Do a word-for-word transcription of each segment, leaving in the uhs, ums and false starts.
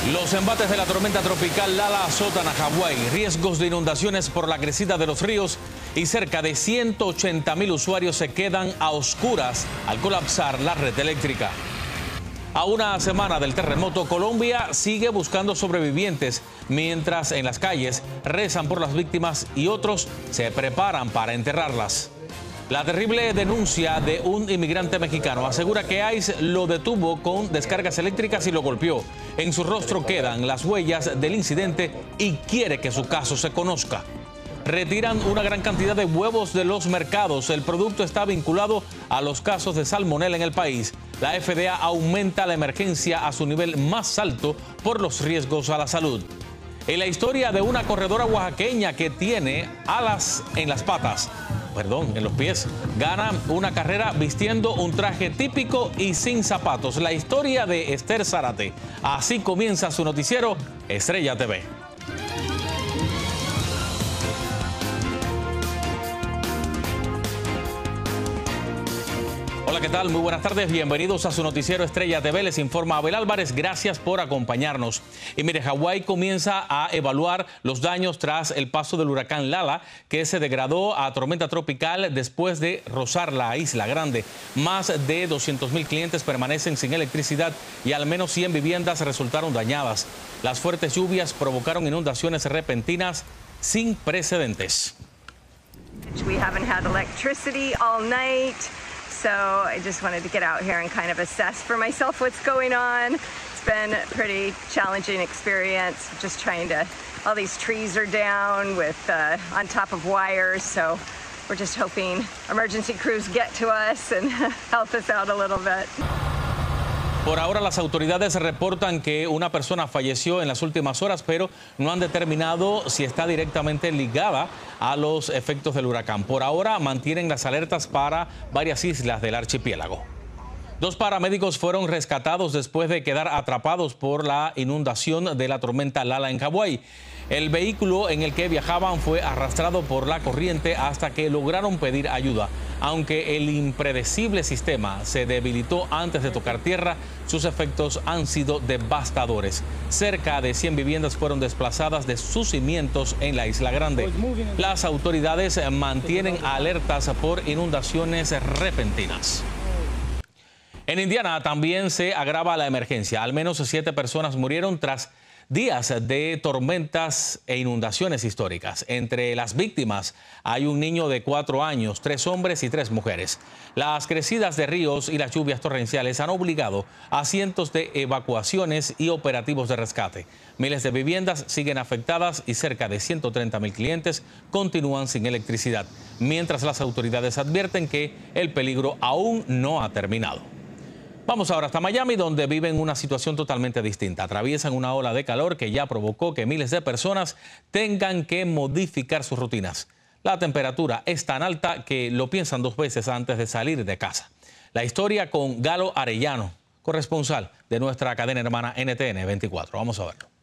Los embates de la tormenta tropical Lala azotan a Hawái, riesgos de inundaciones por la crecida de los ríos y cerca de ciento ochenta mil usuarios se quedan a oscuras al colapsar la red eléctrica. A una semana del terremoto, Colombia sigue buscando sobrevivientes, mientras en las calles rezan por las víctimas y otros se preparan para enterrarlas. La terrible denuncia de un inmigrante mexicano asegura que ICE lo detuvo con descargas eléctricas y lo golpeó. En su rostro quedan las huellas del incidente y quiere que su caso se conozca. Retiran una gran cantidad de huevos de los mercados. El producto está vinculado a los casos de salmonela en el país. La F D A aumenta la emergencia a su nivel más alto por los riesgos a la salud. En la historia de una corredora oaxaqueña que tiene alas en las patas, perdón, en los pies, gana una carrera vistiendo un traje típico y sin zapatos. La historia de Esther Zárate. Así comienza su noticiero Estrella T V. Hola, ¿qué tal? Muy buenas tardes. Bienvenidos a su noticiero Estrella T V. Les informa Abel Álvarez. Gracias por acompañarnos. Y mire, Hawái comienza a evaluar los daños tras el paso del huracán Lala, que se degradó a tormenta tropical después de rozar la isla grande. Más de doscientos mil clientes permanecen sin electricidad y al menos cien viviendas resultaron dañadas. Las fuertes lluvias provocaron inundaciones repentinas sin precedentes. We haven't had electricity all night. So I just wanted to get out here and kind of assess for myself what's going on. It's been a pretty challenging experience, just trying to, all these trees are down with, uh, on top of wires. So we're just hoping emergency crews get to us and help us out a little bit. Por ahora las autoridades reportan que una persona falleció en las últimas horas, pero no han determinado si está directamente ligada a los efectos del huracán. Por ahora mantienen las alertas para varias islas del archipiélago. Dos paramédicos fueron rescatados después de quedar atrapados por la inundación de la tormenta Lala en Hawái. El vehículo en el que viajaban fue arrastrado por la corriente hasta que lograron pedir ayuda. Aunque el impredecible sistema se debilitó antes de tocar tierra, sus efectos han sido devastadores. Cerca de cien viviendas fueron desplazadas de sus cimientos en la Isla Grande. Las autoridades mantienen alertas por inundaciones repentinas. En Indiana también se agrava la emergencia. Al menos siete personas murieron tras días de tormentas e inundaciones históricas. Entre las víctimas hay un niño de cuatro años, tres hombres y tres mujeres. Las crecidas de ríos y las lluvias torrenciales han obligado a cientos de evacuaciones y operativos de rescate. Miles de viviendas siguen afectadas y cerca de ciento treinta mil clientes continúan sin electricidad, mientras las autoridades advierten que el peligro aún no ha terminado. Vamos ahora hasta Miami, donde viven una situación totalmente distinta. Atraviesan una ola de calor que ya provocó que miles de personas tengan que modificar sus rutinas. La temperatura es tan alta que lo piensan dos veces antes de salir de casa. La historia con Galo Arellano, corresponsal de nuestra cadena hermana N T N veinticuatro. Vamos a verlo.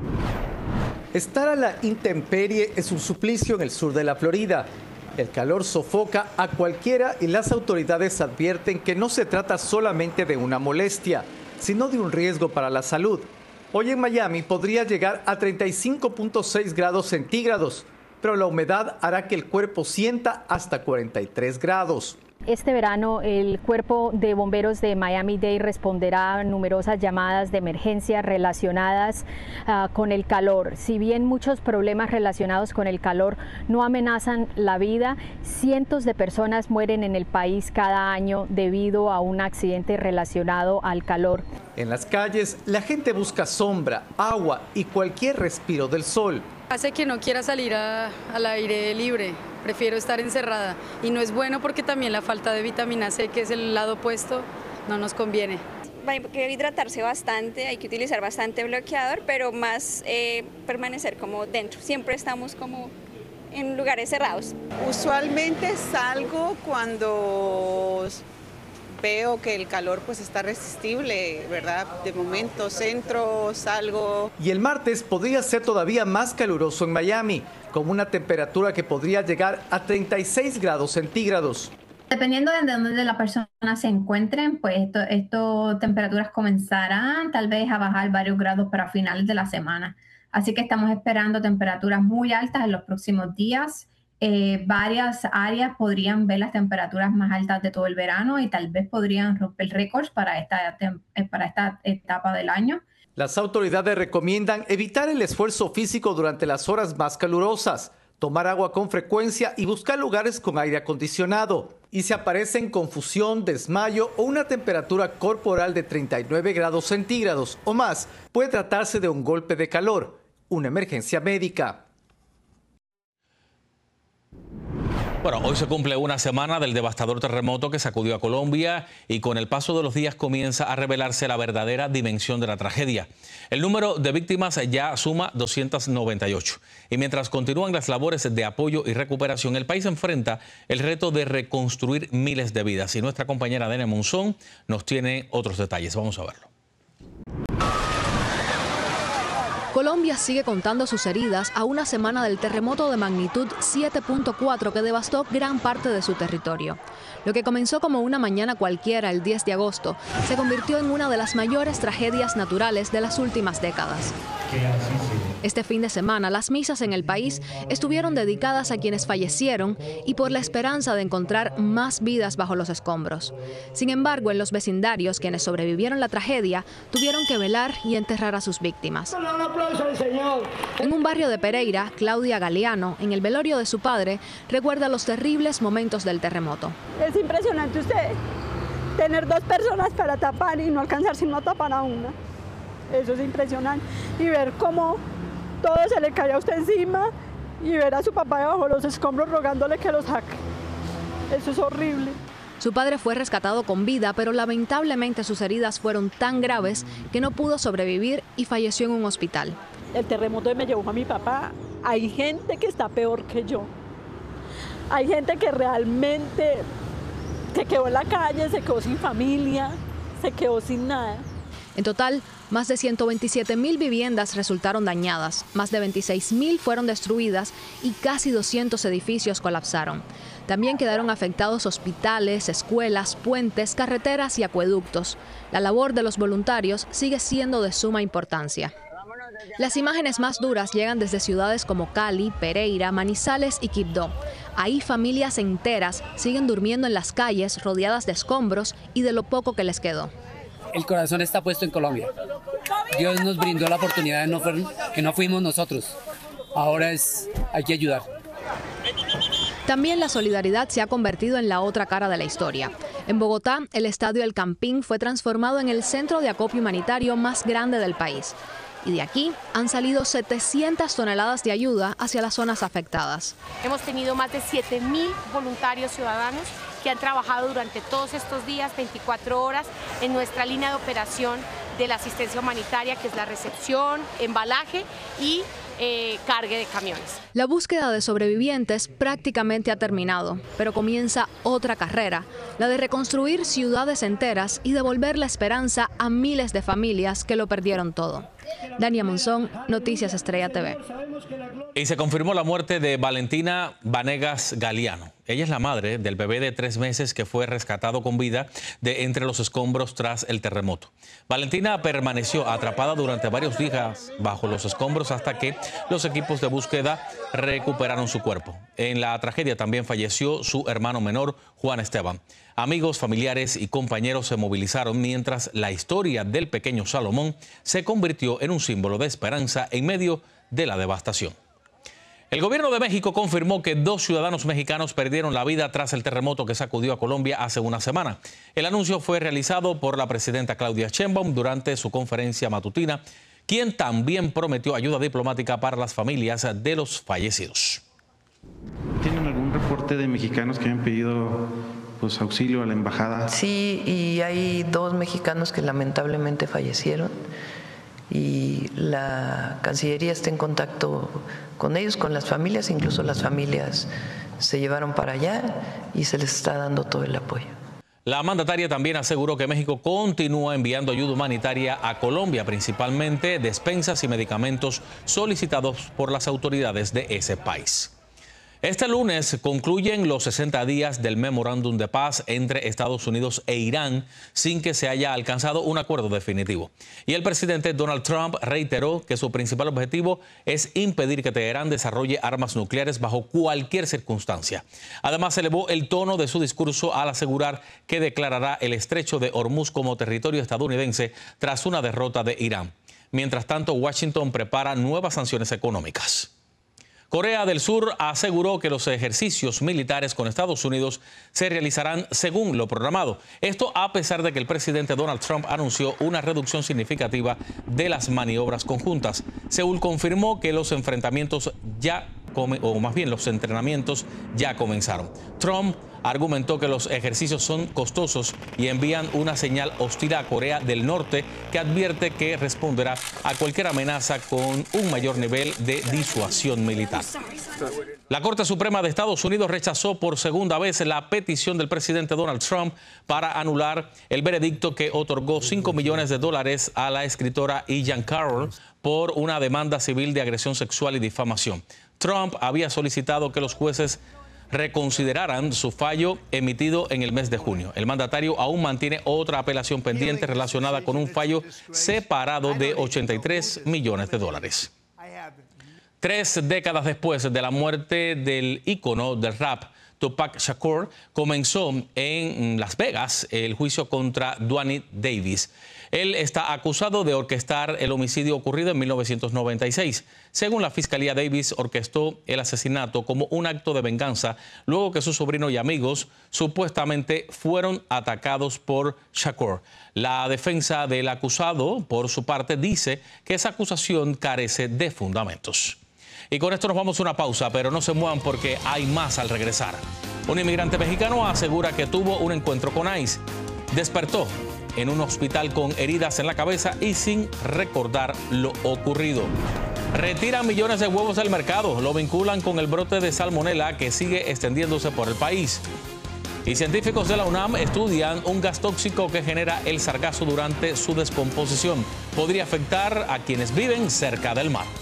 Estar a la intemperie es un suplicio en el sur de la Florida. El calor sofoca a cualquiera y las autoridades advierten que no se trata solamente de una molestia, sino de un riesgo para la salud. Hoy en Miami podría llegar a treinta y cinco punto seis grados centígrados, pero la humedad hará que el cuerpo sienta hasta cuarenta y tres grados. Este verano el Cuerpo de Bomberos de Miami-Dade responderá a numerosas llamadas de emergencia relacionadas uh, con el calor. Si bien muchos problemas relacionados con el calor no amenazan la vida, cientos de personas mueren en el país cada año debido a un accidente relacionado al calor. En las calles la gente busca sombra, agua y cualquier respiro del sol. Hace que no quiera salir a, al aire libre, prefiero estar encerrada y no es bueno porque también la falta de vitamina C, que es el lado opuesto, no nos conviene. Hay que hidratarse bastante, hay que utilizar bastante bloqueador, pero más eh, permanecer como dentro, siempre estamos como en lugares cerrados. Usualmente salgo cuando veo que el calor pues está resistible, ¿verdad? De momento centro, salgo. Y el martes podría ser todavía más caluroso en Miami, con una temperatura que podría llegar a treinta y seis grados centígrados. Dependiendo de dónde la persona se encuentre, pues esto, esto temperaturas comenzarán tal vez a bajar varios grados para finales de la semana. Así que estamos esperando temperaturas muy altas en los próximos días. Eh, varias áreas podrían ver las temperaturas más altas de todo el verano y tal vez podrían romper récords para esta, para esta etapa del año. Las autoridades recomiendan evitar el esfuerzo físico durante las horas más calurosas, tomar agua con frecuencia y buscar lugares con aire acondicionado. Y si aparecen confusión, desmayo o una temperatura corporal de treinta y nueve grados centígrados o más, puede tratarse de un golpe de calor, una emergencia médica. Bueno, hoy se cumple una semana del devastador terremoto que sacudió a Colombia y con el paso de los días comienza a revelarse la verdadera dimensión de la tragedia. El número de víctimas ya suma doscientas noventa y ocho. Y mientras continúan las labores de apoyo y recuperación, el país enfrenta el reto de reconstruir miles de vidas. Y nuestra compañera Dania Monzón nos tiene otros detalles. Vamos a verlo. Colombia sigue contando sus heridas a una semana del terremoto de magnitud siete punto cuatro que devastó gran parte de su territorio. Lo que comenzó como una mañana cualquiera el diez de agosto se convirtió en una de las mayores tragedias naturales de las últimas décadas. Este fin de semana, las misas en el país estuvieron dedicadas a quienes fallecieron y por la esperanza de encontrar más vidas bajo los escombros. Sin embargo, en los vecindarios, quienes sobrevivieron la tragedia, tuvieron que velar y enterrar a sus víctimas. En un barrio de Pereira, Claudia Galeano, en el velorio de su padre, recuerda los terribles momentos del terremoto. Es impresionante usted tener dos personas para tapar y no alcanzar sino a tapar a una. Eso es impresionante. Y ver cómo todo se le cae a usted encima y ver a su papá debajo de los escombros rogándole que lo saque. Eso es horrible. Su padre fue rescatado con vida, pero lamentablemente sus heridas fueron tan graves que no pudo sobrevivir y falleció en un hospital. El terremoto me llevó a mi papá. Hay gente que está peor que yo. Hay gente que realmente se quedó en la calle, se quedó sin familia, se quedó sin nada. En total, más de ciento veintisiete mil viviendas resultaron dañadas, más de veintiséis mil fueron destruidas y casi doscientos edificios colapsaron. También quedaron afectados hospitales, escuelas, puentes, carreteras y acueductos. La labor de los voluntarios sigue siendo de suma importancia. Las imágenes más duras llegan desde ciudades como Cali, Pereira, Manizales y Quibdó. Ahí familias enteras siguen durmiendo en las calles rodeadas de escombros y de lo poco que les quedó. El corazón está puesto en Colombia. Dios nos brindó la oportunidad de no, que no fuimos nosotros. Ahora es, hay que ayudar. También la solidaridad se ha convertido en la otra cara de la historia. En Bogotá, el estadio El Campín fue transformado en el centro de acopio humanitario más grande del país. Y de aquí han salido setecientas toneladas de ayuda hacia las zonas afectadas. Hemos tenido más de siete mil voluntarios ciudadanos que han trabajado durante todos estos días, veinticuatro horas, en nuestra línea de operación de la asistencia humanitaria, que es la recepción, embalaje y eh, cargue de camiones. La búsqueda de sobrevivientes prácticamente ha terminado, pero comienza otra carrera, la de reconstruir ciudades enteras y devolver la esperanza a miles de familias que lo perdieron todo. Dania Monzón, Noticias Estrella T V. Y se confirmó la muerte de Valentina Vanegas Galeano. Ella es la madre del bebé de tres meses que fue rescatado con vida de entre los escombros tras el terremoto. Valentina permaneció atrapada durante varios días bajo los escombros hasta que los equipos de búsqueda recuperaron su cuerpo. En la tragedia también falleció su hermano menor, Juan Esteban. Amigos, familiares y compañeros se movilizaron mientras la historia del pequeño Salomón se convirtió en un símbolo de esperanza en medio de la devastación. El gobierno de México confirmó que dos ciudadanos mexicanos perdieron la vida tras el terremoto que sacudió a Colombia hace una semana. El anuncio fue realizado por la presidenta Claudia Sheinbaum durante su conferencia matutina, quien también prometió ayuda diplomática para las familias de los fallecidos. ¿Tienen algún reporte de mexicanos que hayan pedido pues, auxilio a la embajada? Sí, y hay dos mexicanos que lamentablemente fallecieron. Y la Cancillería está en contacto con ellos, con las familias, incluso las familias se llevaron para allá y se les está dando todo el apoyo. La mandataria también aseguró que México continúa enviando ayuda humanitaria a Colombia, principalmente despensas y medicamentos solicitados por las autoridades de ese país. Este lunes concluyen los sesenta días del memorándum de paz entre Estados Unidos e Irán sin que se haya alcanzado un acuerdo definitivo. Y el presidente Donald Trump reiteró que su principal objetivo es impedir que Teherán desarrolle armas nucleares bajo cualquier circunstancia. Además, elevó el tono de su discurso al asegurar que declarará el estrecho de Hormuz como territorio estadounidense tras una derrota de Irán. Mientras tanto, Washington prepara nuevas sanciones económicas. Corea del Sur aseguró que los ejercicios militares con Estados Unidos se realizarán según lo programado. Esto a pesar de que el presidente Donald Trump anunció una reducción significativa de las maniobras conjuntas. Seúl confirmó que los enfrentamientos ya, o más bien los entrenamientos ya comenzaron. Trump argumentó que los ejercicios son costosos y envían una señal hostil a Corea del Norte, que advierte que responderá a cualquier amenaza con un mayor nivel de disuasión militar. La Corte Suprema de Estados Unidos rechazó por segunda vez la petición del presidente Donald Trump para anular el veredicto que otorgó cinco millones de dólares a la escritora E. Jean Carroll por una demanda civil de agresión sexual y difamación. Trump había solicitado que los jueces reconsideraran su fallo emitido en el mes de junio. El mandatario aún mantiene otra apelación pendiente relacionada con un fallo separado de ochenta y tres millones de dólares. Tres décadas después de la muerte del ícono del rap, Tupac Shakur, comenzó en Las Vegas el juicio contra Duane Davis. Él está acusado de orquestar el homicidio ocurrido en mil novecientos noventa y seis. Según la Fiscalía, Davis orquestó el asesinato como un acto de venganza luego que su sobrino y amigos supuestamente fueron atacados por Shakur. La defensa del acusado, por su parte, dice que esa acusación carece de fundamentos. Y con esto nos vamos a una pausa, pero no se muevan porque hay más al regresar. Un inmigrante mexicano asegura que tuvo un encuentro con ICE. Despertó en un hospital con heridas en la cabeza y sin recordar lo ocurrido. Retiran millones de huevos del mercado, lo vinculan con el brote de salmonela que sigue extendiéndose por el país. Y científicos de la UNAM estudian un gas tóxico que genera el sargazo durante su descomposición. Podría afectar a quienes viven cerca del mar.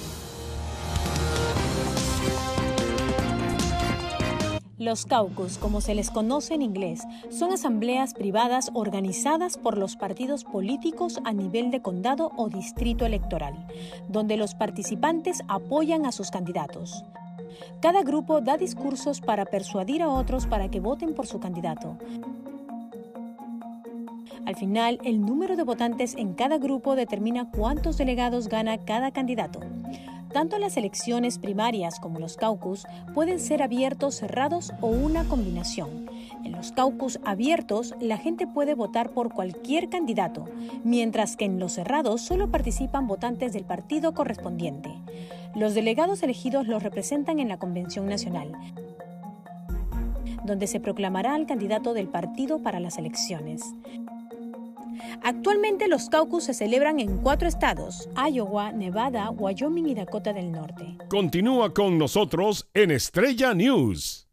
Los caucus, como se les conoce en inglés, son asambleas privadas organizadas por los partidos políticos a nivel de condado o distrito electoral, donde los participantes apoyan a sus candidatos. Cada grupo da discursos para persuadir a otros para que voten por su candidato. Al final, el número de votantes en cada grupo determina cuántos delegados gana cada candidato. Tanto las elecciones primarias como los caucus pueden ser abiertos, cerrados o una combinación. En los caucus abiertos, la gente puede votar por cualquier candidato, mientras que en los cerrados solo participan votantes del partido correspondiente. Los delegados elegidos los representan en la Convención Nacional, donde se proclamará al candidato del partido para las elecciones. Actualmente los caucus se celebran en cuatro estados: Iowa, Nevada, Wyoming y Dakota del Norte. Continúa con nosotros en Estrella News.